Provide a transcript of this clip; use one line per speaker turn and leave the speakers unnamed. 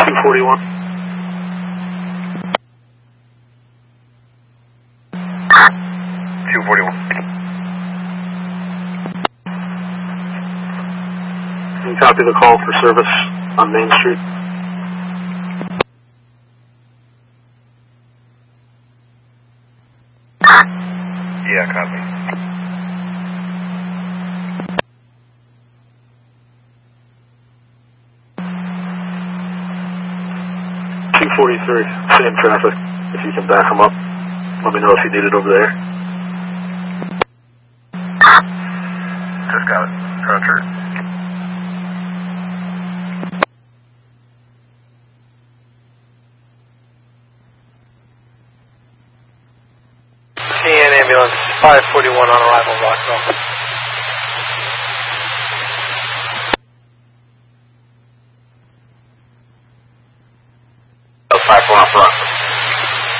241.
241.
Can you copy the call for service on Main Street?
Yeah, copy.
.243, same traffic. If you can back them up, let me know if you need it over there.
Just got it. Roger.
CN ambulance 541 on arrival, Rockville.
54 on front.